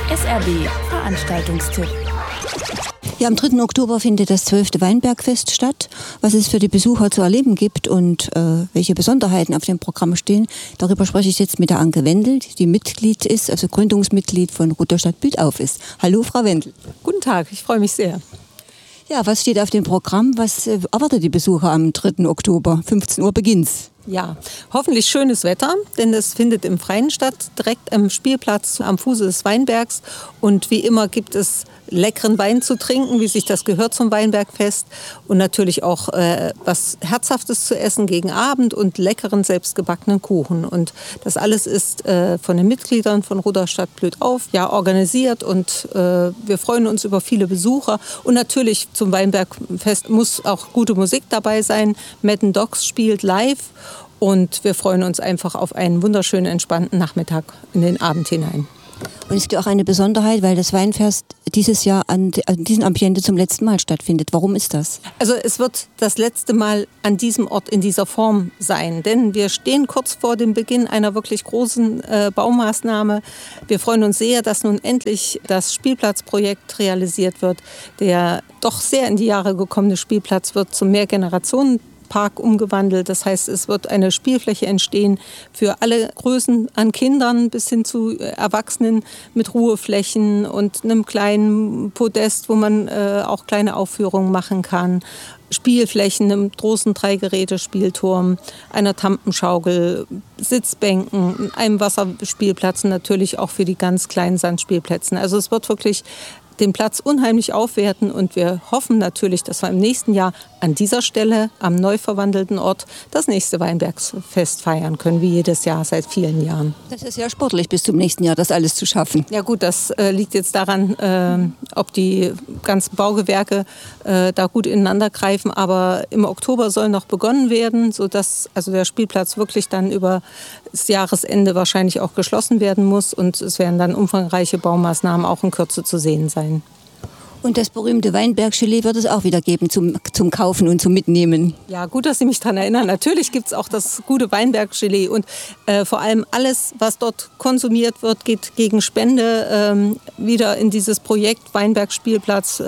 SRB Veranstaltungstipp. Ja, am 3. Oktober findet das 12. Weinbergfest statt. Was es für die Besucher zu erleben gibt und welche Besonderheiten auf dem Programm stehen, darüber spreche ich jetzt mit der Anke Wendel, die Mitglied ist, also Gründungsmitglied von Rudolstadt blüht auf ist. Hallo, Frau Wendel. Guten Tag, ich freue mich sehr. Ja, was steht auf dem Programm? Was erwartet die Besucher am 3. Oktober? 15 Uhr beginnt's. Ja, hoffentlich schönes Wetter, denn es findet im Freien statt, direkt am Spielplatz am Fuße des Weinbergs. Und wie immer gibt es leckeren Wein zu trinken, wie sich das gehört zum Weinbergfest. Und natürlich auch was Herzhaftes zu essen gegen Abend und leckeren selbstgebackenen Kuchen. Und das alles ist von den Mitgliedern von Rudolstadt blüht auf, ja, organisiert. Und wir freuen uns über viele Besucher. Und natürlich zum Weinbergfest muss auch gute Musik dabei sein. Madden Dogs spielt live. Und wir freuen uns einfach auf einen wunderschönen, entspannten Nachmittag in den Abend hinein. Und es gibt auch eine Besonderheit, weil das Weinfest dieses Jahr an diesem Ambiente zum letzten Mal stattfindet. Warum ist das? Also es wird das letzte Mal an diesem Ort in dieser Form sein. Denn wir stehen kurz vor dem Beginn einer wirklich großen Baumaßnahme. Wir freuen uns sehr, dass nun endlich das Spielplatzprojekt realisiert wird. Der doch sehr in die Jahre gekommene Spielplatz wird zum Mehrgenerationen Park umgewandelt. Das heißt, es wird eine Spielfläche entstehen für alle Größen an Kindern bis hin zu Erwachsenen mit Ruheflächen und einem kleinen Podest, wo man auch kleine Aufführungen machen kann. Spielflächen, einem großen Dreigeräte-Spielturm, einer Tampenschaukel, Sitzbänken, einem Wasserspielplatz und natürlich auch für die ganz kleinen Sandspielplätzen. Also es wird wirklich den Platz unheimlich aufwerten und wir hoffen natürlich, dass wir im nächsten Jahr an dieser Stelle am neu verwandelten Ort das nächste Weinbergfest feiern können, wie jedes Jahr seit vielen Jahren. Das ist ja sportlich, bis zum nächsten Jahr das alles zu schaffen. Ja gut, das liegt jetzt daran, ob die ganzen Baugewerke da gut ineinander greifen, aber im Oktober soll noch begonnen werden, sodass also der Spielplatz wirklich dann über das Jahresende wahrscheinlich auch geschlossen werden muss und es werden dann umfangreiche Baumaßnahmen auch in Kürze zu sehen sein. Und das berühmte Weinberg-Gelee wird es auch wieder geben zum Kaufen und zum Mitnehmen. Ja, gut, dass Sie mich daran erinnern. Natürlich gibt es auch das gute Weinberg-Gelee und vor allem alles, was dort konsumiert wird, geht gegen Spende wieder in dieses Projekt Weinberg-Spielplatz,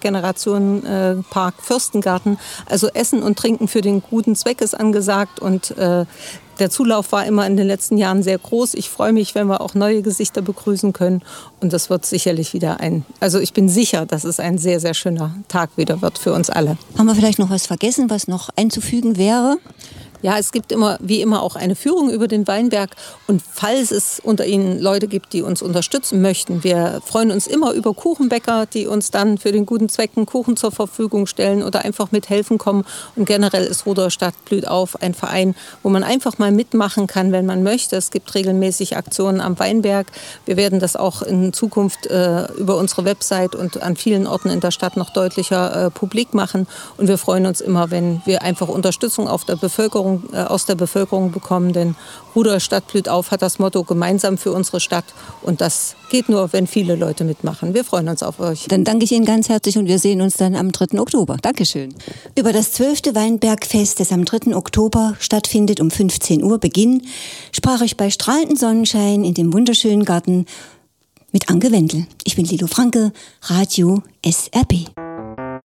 Mehrgenerationen-Park, Fürstengarten. Also Essen und Trinken für den guten Zweck ist angesagt und der Zulauf war immer in den letzten Jahren sehr groß. Ich freue mich, wenn wir auch neue Gesichter begrüßen können. Und das wird sicherlich wieder also ich bin sicher, dass es ein sehr, sehr schöner Tag wieder wird für uns alle. Haben wir vielleicht noch was vergessen, was noch einzufügen wäre? Ja, es gibt immer, wie immer, auch eine Führung über den Weinberg. Und falls es unter Ihnen Leute gibt, die uns unterstützen möchten, wir freuen uns immer über Kuchenbäcker, die uns dann für den guten Zweck einen Kuchen zur Verfügung stellen oder einfach mithelfen kommen. Und generell ist Rudolstadt blüht auf ein Verein, wo man einfach mal mitmachen kann, wenn man möchte. Es gibt regelmäßig Aktionen am Weinberg. Wir werden das auch in Zukunft über unsere Website und an vielen Orten in der Stadt noch deutlicher publik machen. Und wir freuen uns immer, wenn wir einfach Unterstützung aus der Bevölkerung bekommen, denn Rudolstadt blüht auf hat das Motto gemeinsam für unsere Stadt und das geht nur, wenn viele Leute mitmachen. Wir freuen uns auf euch. Dann danke ich Ihnen ganz herzlich und wir sehen uns dann am 3. Oktober. Dankeschön. Über das 12. Weinbergfest, das am 3. Oktober stattfindet, um 15 Uhr Beginn, sprach ich bei strahlendem Sonnenschein in dem wunderschönen Garten mit Anke Wendel. Ich bin Lilo Franke, Radio SRB.